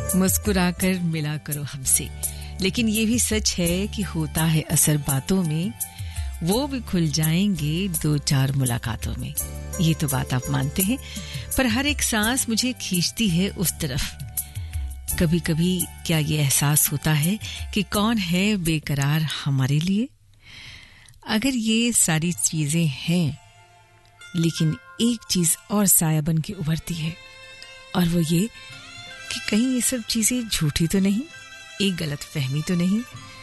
मुस्कुराकर मिला करो हमसे। लेकिन ये भी सच है कि होता है असर बातों में, वो भी खुल जाएंगे 2-4 मुलाकातों में। ये तो बात आप मानते हैं, पर हर एक सांस मुझे खींचती है उस तरफ। कभी कभी क्या ये एहसास होता है कि कौन है बेकरार हमारे लिए? अगर ये सारी चीजें हैं, लेकिन एक चीज और साया बन के उभरती है, और वो ये कि कहीं ये सब चीजें झूठी तो नहीं, एक गलत फहमी तो नहीं,